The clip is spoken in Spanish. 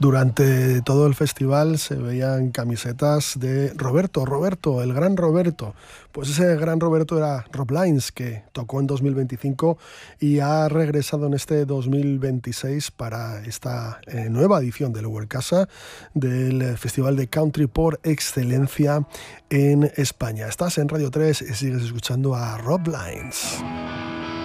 Durante todo el festival se veían camisetas de Roberto, el gran Roberto. Pues ese gran Roberto era Rob Lines, que tocó en 2025 y ha regresado en este 2026 para esta nueva edición del Lower Casa, del Festival de Country por excelencia en España. Estás en Radio 3 y sigues escuchando a Rob Lines.